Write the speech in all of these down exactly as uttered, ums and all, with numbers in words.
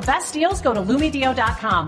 best deals, go to Lumidio dot com.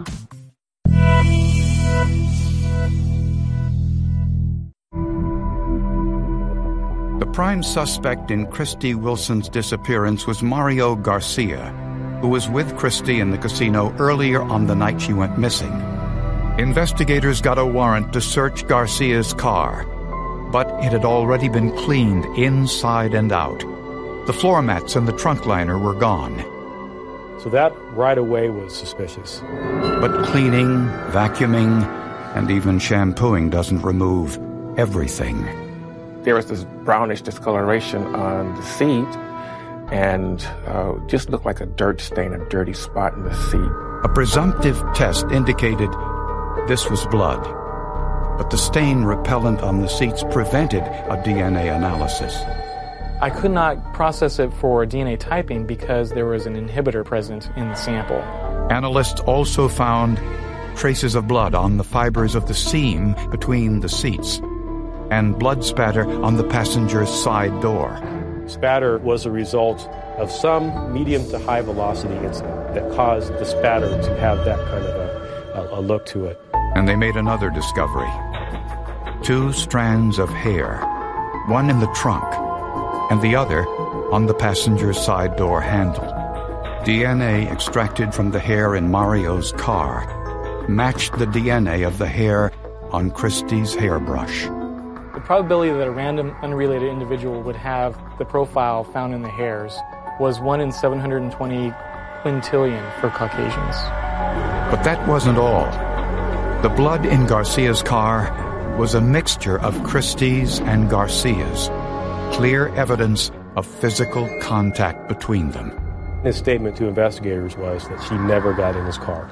The prime suspect in Christy Wilson's disappearance was Mario Garcia, who was with Christy in the casino earlier on the night she went missing. Investigators got a warrant to search Garcia's car, but it had already been cleaned inside and out. The floor mats and the trunk liner were gone. So that right away was suspicious. But cleaning, vacuuming, and even shampooing doesn't remove everything. There was this brownish discoloration on the seat and uh, just looked like a dirt stain, a dirty spot in the seat. A presumptive test indicated this was blood, but the stain repellent on the seats prevented a D N A analysis. I could not process it for D N A typing because there was an inhibitor present in the sample. Analysts also found traces of blood on the fibers of the seam between the seats and blood spatter on the passenger's side door. Spatter was a result of some medium to high velocity incident that caused the spatter to have that kind of a, a, a look to it. And they made another discovery. Two strands of hair, one in the trunk and the other on the passenger's side door handle. D N A extracted from the hair in Mario's car matched the D N A of the hair on Christy's hairbrush. The probability that a random, unrelated individual would have the profile found in the hairs was one in seven hundred twenty quintillion for Caucasians. But that wasn't all. The blood in Garcia's car was a mixture of Christy's and Garcia's. Clear evidence of physical contact between them. His statement to investigators was that she never got in his car.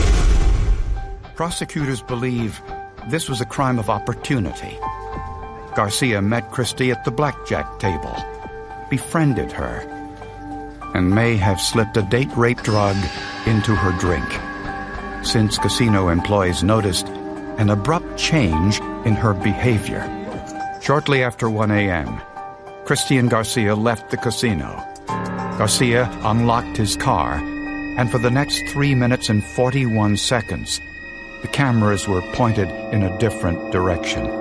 Prosecutors believe this was a crime of opportunity. Garcia met Christy at the blackjack table, befriended her, and may have slipped a date rape drug into her drink, since casino employees noticed an abrupt change in her behavior. Shortly after one a.m., Christy and Garcia left the casino. Garcia unlocked his car, and for the next three minutes and forty-one seconds, the cameras were pointed in a different direction.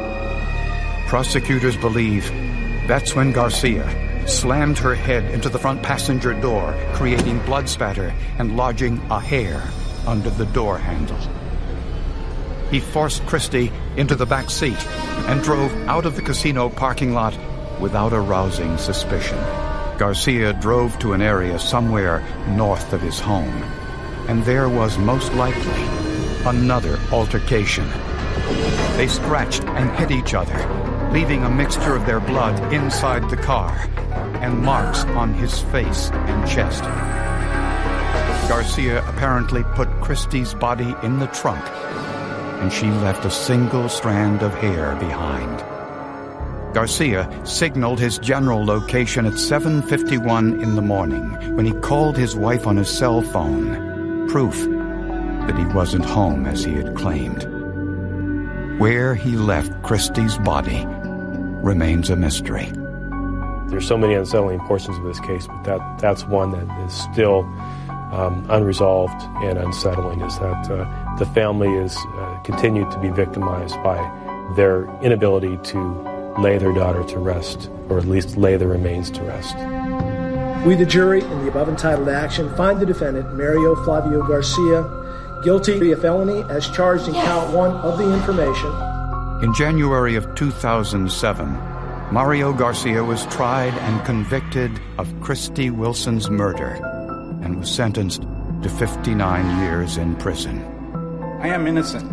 Prosecutors believe that's when Garcia slammed her head into the front passenger door, creating blood spatter and lodging a hair under the door handle. He forced Christy into the back seat and drove out of the casino parking lot without arousing suspicion. Garcia drove to an area somewhere north of his home, and there was most likely another altercation. They scratched and hit each other, leaving a mixture of their blood inside the car and marks on his face and chest. Garcia apparently put Christy's body in the trunk, and she left a single strand of hair behind. Garcia signaled his general location at seven fifty-one in the morning when he called his wife on his cell phone, proof that he wasn't home as he had claimed. Where he left Christy's body remains a mystery. There's so many unsettling portions of this case, but that, that's one that is still um, unresolved and unsettling, is that uh, the family is uh, continued to be victimized by their inability to lay their daughter to rest, or at least lay the remains to rest. We, the jury, in the above entitled action, find the defendant, Mario Flavio Garcia, guilty of felony as charged in count one of the information. In January of two thousand seven, Mario Garcia was tried and convicted of Christy Wilson's murder and was sentenced to fifty-nine years in prison. I am innocent.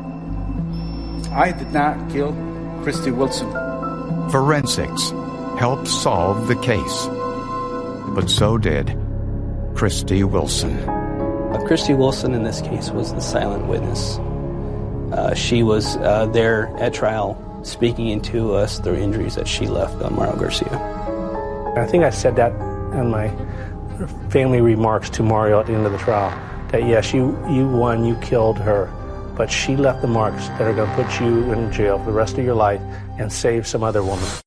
I did not kill Christy Wilson. Forensics helped solve the case, but so did Christy Wilson. Uh, Christy Wilson in this case was the silent witness. Uh, she was uh, there at trial speaking into us the injuries that she left on Mario Garcia. I think I said that in my family remarks to Mario at the end of the trial, that yes, you, you won, you killed her, but she left the marks that are going to put you in jail for the rest of your life and save some other woman.